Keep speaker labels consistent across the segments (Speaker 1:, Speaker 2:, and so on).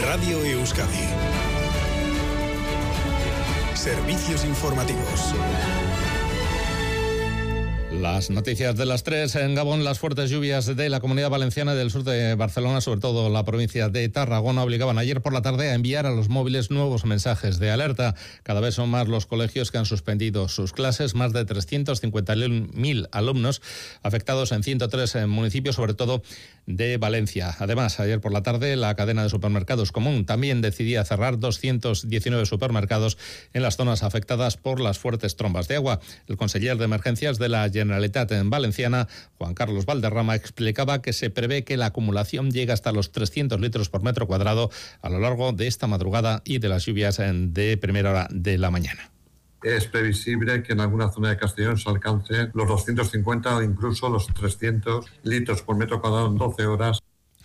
Speaker 1: Radio Euskadi. Servicios informativos.
Speaker 2: Las noticias de las 3. En Gabón, las fuertes lluvias de la Comunidad Valenciana y del sur de Barcelona, sobre todo la provincia de Tarragona, obligaban ayer por la tarde a enviar a los móviles nuevos mensajes de alerta. Cada vez son más los colegios que han suspendido sus clases, más de 350.000 alumnos afectados en 103 municipios, sobre todo de Valencia. Además, ayer por la tarde, la cadena de supermercados Común también decidía cerrar 219 supermercados en las zonas afectadas por las fuertes trombas de agua. El conseller de Emergencias de la Generalitat en Valenciana, Juan Carlos Valderrama, explicaba que se prevé que la acumulación llegue hasta los 300 litros por metro cuadrado a lo largo de esta madrugada y de las lluvias de primera hora de la mañana.
Speaker 3: Es previsible que en alguna zona de Castellón se alcance los 250 o incluso los 300 litros por metro cuadrado en 12 horas.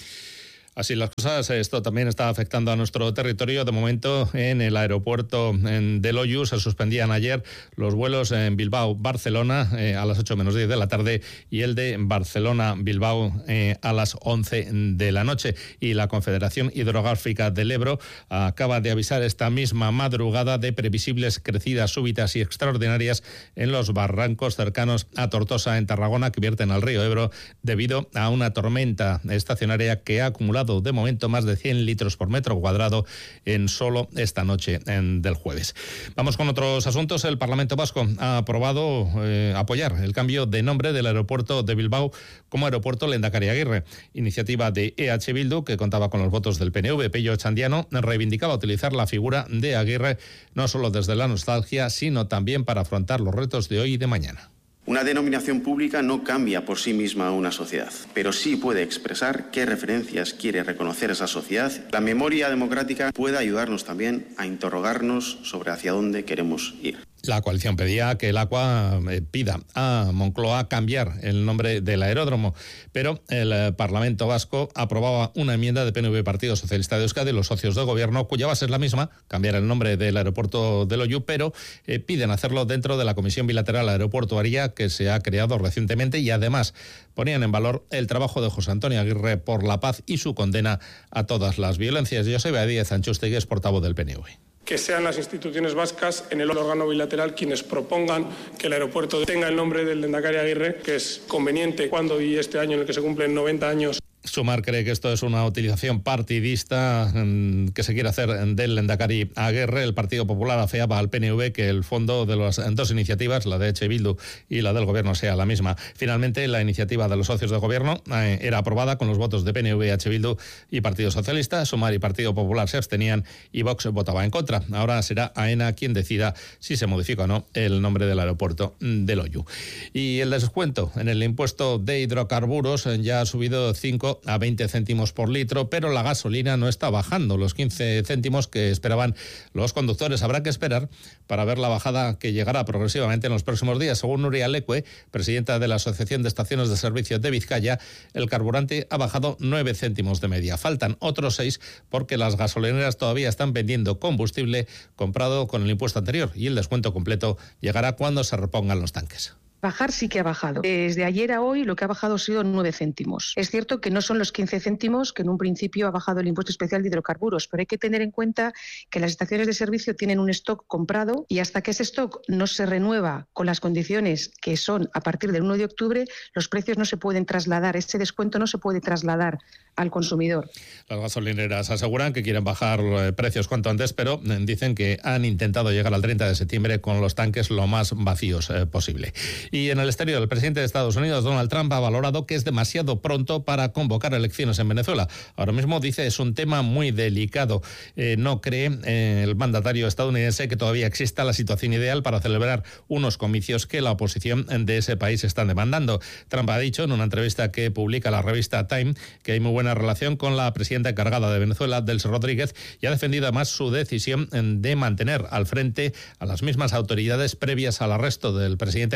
Speaker 2: Así las cosas, esto también está afectando a nuestro territorio. De momento, en el aeropuerto de Loiu se suspendían ayer los vuelos en Bilbao-Barcelona a las 8:10 de la tarde y el de Barcelona-Bilbao a las 11 de la noche. Y la Confederación Hidrográfica del Ebro acaba de avisar esta misma madrugada de previsibles crecidas súbitas y extraordinarias en los barrancos cercanos a Tortosa, en Tarragona, que vierten al río Ebro debido a una tormenta estacionaria que ha acumulado de momento más de 100 litros por metro cuadrado en solo esta noche del jueves. Vamos con otros asuntos. El Parlamento Vasco ha aprobado apoyar el cambio de nombre del aeropuerto de Bilbao como Aeropuerto Lehendakari Aguirre. Iniciativa de EH Bildu, que contaba con los votos del PNV. Pello Echandiano reivindicaba utilizar la figura de Aguirre no solo desde la nostalgia, sino también para afrontar los retos de hoy y de mañana.
Speaker 4: Una denominación pública no cambia por sí misma a una sociedad, pero sí puede expresar qué referencias quiere reconocer esa sociedad. La memoria democrática puede ayudarnos también a interrogarnos sobre hacia dónde queremos ir.
Speaker 2: La coalición pedía que el ACUA pida a Moncloa cambiar el nombre del aeródromo, pero el Parlamento Vasco aprobaba una enmienda de PNV, Partido Socialista de Euskadi, los socios de gobierno, cuya base es la misma, cambiar el nombre del aeropuerto de Loiu, pero piden hacerlo dentro de la Comisión Bilateral Aeroportuaria que se ha creado recientemente, y además ponían en valor el trabajo de José Antonio Aguirre por la paz y su condena a todas las violencias. Joseba Díez Anchustegui es portavoz del PNV.
Speaker 5: Que sean las instituciones vascas en el órgano bilateral quienes propongan que el aeropuerto tenga el nombre del Lehendakari Aguirre, que es conveniente cuando y este año en el que se cumplen 90 años.
Speaker 2: Sumar cree que esto es una utilización partidista que se quiere hacer del Lehendakari Aguirre. El Partido Popular afeaba al PNV que el fondo de las dos iniciativas, la de EH Bildu y la del Gobierno, sea la misma. Finalmente, la iniciativa de los socios de Gobierno era aprobada con los votos de PNV, EH Bildu y Partido Socialista. Sumar y Partido Popular se abstenían y Vox votaba en contra. Ahora será AENA quien decida si se modifica o no el nombre del aeropuerto de Loiu. Y el descuento en el impuesto de hidrocarburos ya ha subido 5 a 20 céntimos por litro, pero la gasolina no está bajando los 15 céntimos que esperaban los conductores. Habrá que esperar para ver la bajada que llegará progresivamente en los próximos días. Según Nuria Leque, presidenta de la Asociación de Estaciones de Servicio de Vizcaya, el carburante ha bajado 9 céntimos de media. Faltan otros 6 porque las gasolineras todavía están vendiendo combustible comprado con el impuesto anterior y el descuento completo llegará cuando se repongan los tanques.
Speaker 6: Bajar sí que ha bajado. Desde ayer a hoy lo que ha bajado ha sido 9 céntimos. Es cierto que no son los 15 céntimos que en un principio ha bajado el impuesto especial de hidrocarburos, pero hay que tener en cuenta que las estaciones de servicio tienen un stock comprado y hasta que ese stock no se renueva con las condiciones que son a partir del 1 de octubre, los precios no se pueden trasladar, ese descuento no se puede trasladar al consumidor.
Speaker 2: Las gasolineras aseguran que quieren bajar precios cuanto antes, pero dicen que han intentado llegar al 30 de septiembre con los tanques lo más vacíos posible. Y en el exterior, el presidente de Estados Unidos, Donald Trump, ha valorado que es demasiado pronto para convocar elecciones en Venezuela. Ahora mismo dice es un tema muy delicado. No cree el mandatario estadounidense que todavía exista la situación ideal para celebrar unos comicios que la oposición de ese país están demandando. Trump ha dicho en una entrevista que publica la revista Time que hay muy buena relación con la presidenta encargada de Venezuela, Delcy Rodríguez, y ha defendido además su decisión de mantener al frente a las mismas autoridades previas al arresto del presidente Nicolás Maduro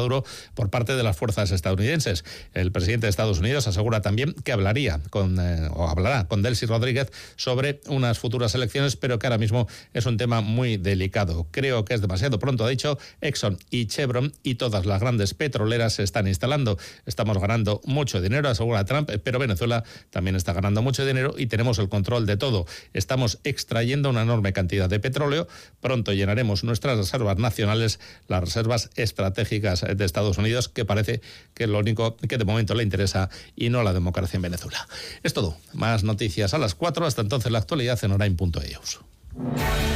Speaker 2: Maduro por parte de las fuerzas estadounidenses. El presidente de Estados Unidos asegura también que hablará con Delcy Rodríguez sobre unas futuras elecciones, pero que ahora mismo es un tema muy delicado. Creo que es demasiado pronto, ha dicho. Exxon y Chevron y todas las grandes petroleras se están instalando. Estamos ganando mucho dinero, asegura Trump, pero Venezuela también está ganando mucho dinero y tenemos el control de todo. Estamos extrayendo una enorme cantidad de petróleo. Pronto llenaremos nuestras reservas nacionales, las reservas estratégicas de Estados Unidos, que parece que es lo único que de momento le interesa y no la democracia en Venezuela. Es todo. Más noticias a las 4. Hasta entonces la actualidad en Orain.eus.